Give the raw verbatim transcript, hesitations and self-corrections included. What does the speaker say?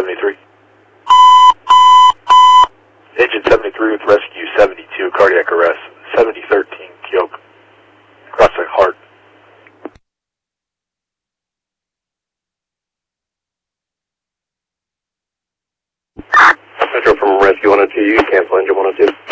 seventy-three. Agent seventy-three with rescue seventy-two, cardiac arrest, seventy thirteen, Keok, across the heart. Metro from rescue one oh two, you cancel engine one oh two.